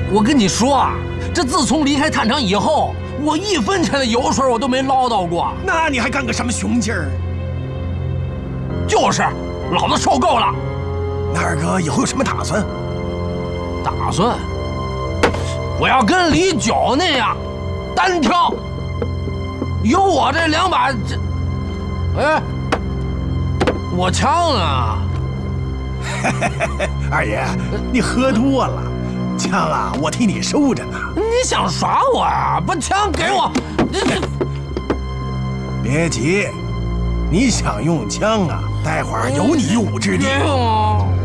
我跟你说啊，这自从离开探长以后，我1分钱的油水我都没捞到过。 那你还干个什么雄劲儿？ 就是，老子受够了。 那二哥以后有什么打算？ 打算？我要跟李九那样，单挑。有我这2把，哎，我枪呢？ 二爷，你喝多了，枪啊，我替你收着呢。 你想耍我啊？把枪给我！ 别急，你想用枪啊，待会儿有你用武之地。